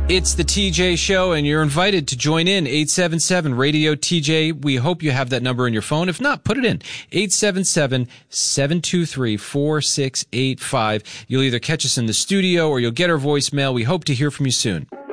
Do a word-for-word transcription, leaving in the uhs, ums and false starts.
It's the T J Show, and you're invited to join in. eight seven seven radio T J. We hope you have that number in your phone. If not, put it in. eight seven seven, seven two three, four six eight five. You'll either catch us in the studio or you'll get our voicemail. We hope to hear from you soon.